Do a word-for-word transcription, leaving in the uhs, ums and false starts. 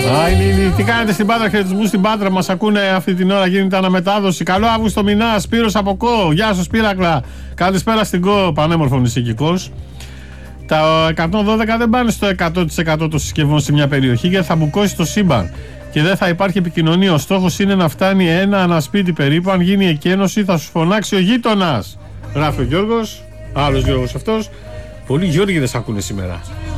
Α, είναι, είναι. Τι κάνετε στην Πάτρα, χαιρετισμού στην Πάτρα. Μας ακούνε αυτή την ώρα, γίνεται αναμετάδοση. Καλό Αύγουστο μηνά, Σπύρος από Κο. Γεια σου, Σπύρακλα. Καλησπέρα στην Κο, πανέμορφο νησικικός. Τα εκατόν δώδεκα δεν πάνε στο εκατό τοις εκατό των συσκευών σε μια περιοχή γιατί θα μπουκώσει το σύμπαν και δεν θα υπάρχει επικοινωνία. Ο στόχος είναι να φτάνει ένα ανασπίτι περίπου. Αν γίνει εκένωση, θα σου φωνάξει ο γείτονας. Γράφει ο Γιώργος, άλλος Γιώργος αυτός. Πολλοί Γιώργοι δεν σ' ακούνε σήμερα.